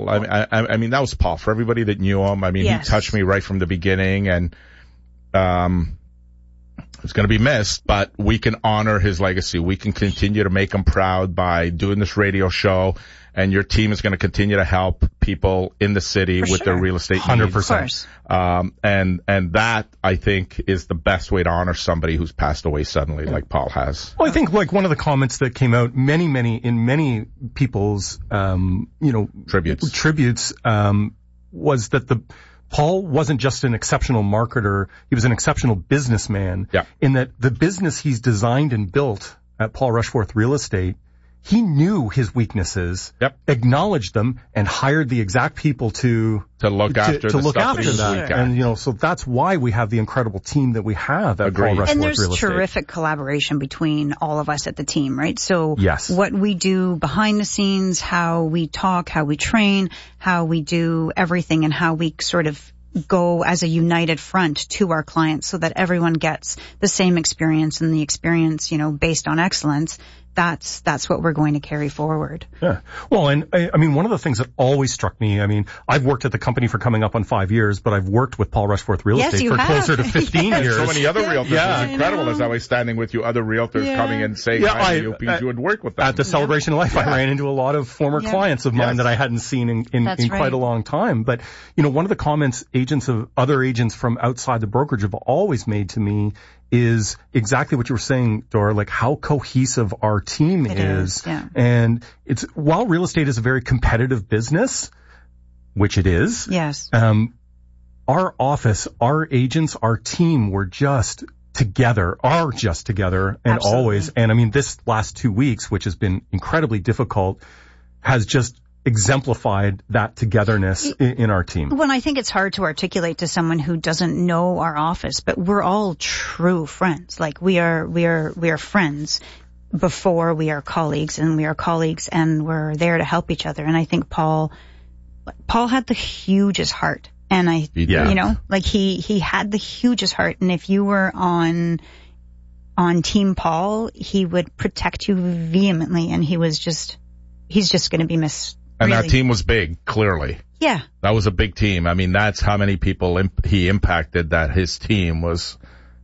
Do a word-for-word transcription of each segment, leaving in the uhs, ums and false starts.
Paul. I, I, I mean, that was Paul. For everybody that knew him, I mean, yes. he touched me right from the beginning, and um, it's going to be missed, but we can honor his legacy. We can continue to make him proud by doing this radio show, and your team is going to continue to help people in the city For with sure. their real estate one hundred needs. percent. Of course. Um, and, and that, I think, is the best way to honor somebody who's passed away suddenly, like Paul has. Well, I think like one of the comments that came out many, many, in many people's, um, you know, Tributes. tributes, um, was that the, Paul wasn't just an exceptional marketer, he was an exceptional businessman. Yeah. In that the business he's designed and built at Paul Rushforth Real Estate, he knew his weaknesses, Yep. acknowledged them, and hired the exact people to To look to, after to the look stuff after that he's that. weak at. And you know, so that's why we have the incredible team that we have at Agreed. Paul Rushforth And there's Real Estate. terrific collaboration between all of us at the team, right? So Yes. what we do behind the scenes, how we talk, how we train, how we do everything, and how we sort of go as a united front to our clients so that everyone gets the same experience, and the experience, you know, based on excellence. That's, that's what we're going to carry forward. Yeah. Well, and I, I mean, one of the things that always struck me, I mean, I've worked at the company for coming up on five years, but I've worked with Paul Rushforth Real Yes, Estate you for have. closer to fifteen Yes. years. So many other realtors. Yeah. It was incredible I know. as I was standing with you, other realtors Yeah. coming and saying Yeah, hi I- to you because you would work with them. At the Celebration of Life, I ran into a lot of former Yeah. clients of mine Yes. that I hadn't seen in, in, That's in quite right. a long time. But, you know, one of the comments agents of other agents from outside the brokerage have always made to me is exactly what you were saying, Dora, like how cohesive our team It is. is, yeah. And it's, while real estate is a very competitive business, which it is, Yes. um, our office, our agents, our team were just together, are just together and Absolutely. always. And I mean, this last two weeks, which has been incredibly difficult, has just exemplified that togetherness in, in our team. Well, I think it's hard to articulate to someone who doesn't know our office, but we're all true friends. Like we are, we are, we are friends before we are colleagues, and we are colleagues, and we're there to help each other. And I think Paul, Paul had the hugest heart, and I, He did. Yeah. you know, like he, he had the hugest heart. And if you were on, on Team Paul, he would protect you vehemently, and he was just, he's just going to be missed. And really. that team was big, clearly. Yeah. That was a big team. I mean, that's how many people imp- he impacted, that his team was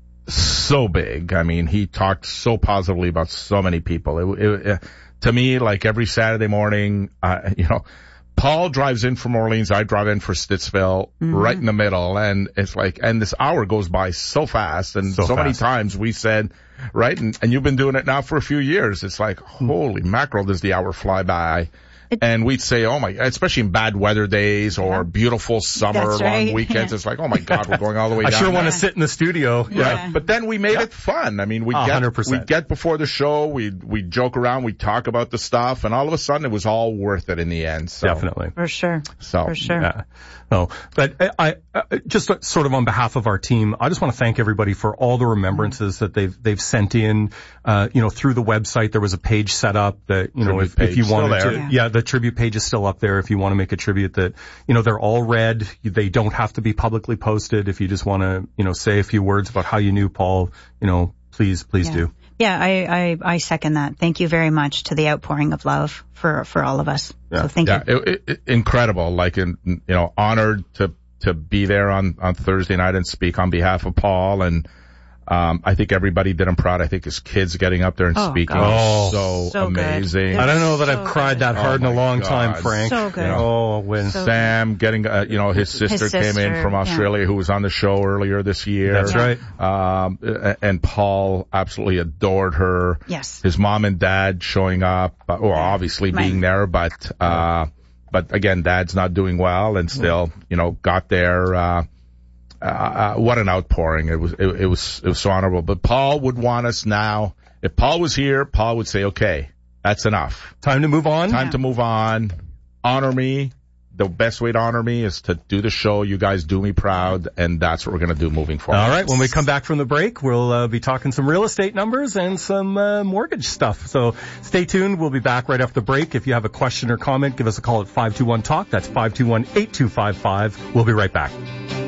so big. I mean, he talked so positively about so many people. It, it, it, to me, like every Saturday morning, uh, you know, Paul drives in from Orleans, I drive in for Stittsville, Mm-hmm. right in the middle, and it's like, and this hour goes by so fast, and So so, many fast. times we said, right, and, and you've been doing it now for a few years. It's like, holy mackerel, does the hour fly by? And we'd say, oh my, especially in bad weather days or Yeah. beautiful summer That's long right. weekends, it's like, oh my God, we're going all the way I down. sure want Yeah. to sit in the studio. Yeah. Yeah. But then we made it fun. I mean, we A get, hundred percent. we get before the show, we we joke around, we talk about the stuff, and all of a sudden it was all worth it in the end. So, Definitely. For sure. So, For sure. Yeah. No, but I, I, I just sort of on behalf of our team, I just want to thank everybody for all the remembrances that they've they've sent in. Uh, you know, through the website, there was a page set up that you know, Tribute if, if page, you still wanted there. to, Yeah. yeah, the tribute page is still up there. If you want to make a tribute, that you know, they're all read. They don't have to be publicly posted. If you just want to, you know, say a few words about how you knew Paul, you know, please, please Yeah. do. Yeah, I, I, I second that. Thank you very much to the outpouring of love for, for all of us. Yeah. So thank yeah, you. it, it, incredible. Like, in, you know, honored to to be there on on Thursday night and speak on behalf of Paul, and um I think everybody did him proud. I think his kids getting up there and Oh, speaking gosh. was so, So good. amazing. I don't know that So I've cried good. that hard in Oh a my long God. time, Frank. So good. Oh, when So Sam getting, uh, you know, his sister, came in sister, from yeah. Australia who was on the show earlier this year. That's right. Um, and Paul absolutely adored her. Yes. His mom and dad showing up, uh, well, obviously Right. being there, but, uh, but again, dad's not doing well and still, you know, got there, uh, uh, what an outpouring. It was, it, it was, it was so honorable. But Paul would want us now. If Paul was here, Paul would say, okay, that's enough. time to move on. Time Yeah. to move on. Honor me. The best way to honor me is to do the show. You guys do me proud, and that's what we're going to do moving forward. All right. When we come back from the break, we'll uh, be talking some real estate numbers and some uh, mortgage stuff. So stay tuned. We'll be back right after the break. If you have a question or comment, give us a call at five two one talk. That's five two one, eight two five five. We'll be right back.